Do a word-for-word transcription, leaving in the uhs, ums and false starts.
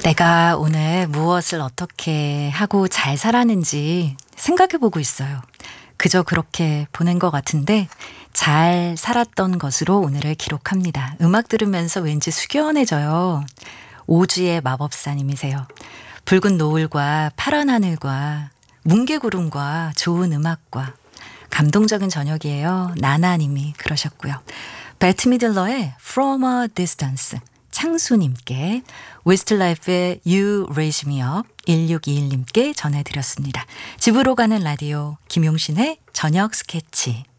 내가 오늘 무엇을 어떻게 하고 잘 살았는지 생각해 보고 있어요. 그저 그렇게 보낸 것 같은데 잘 살았던 것으로 오늘을 기록합니다. 음악 들으면서 왠지 숙연해져요. 오주의 마법사님이세요. 붉은 노을과 파란 하늘과 뭉게구름과 좋은 음악과 감동적인 저녁이에요. 나나님이 그러셨고요. 배트 미들러의 From a Distance, 창수님께, 웨스트라이프의 You Raise Me Up 일육이일님께 전해드렸습니다. 집으로 가는 라디오 김용신의 저녁 스케치.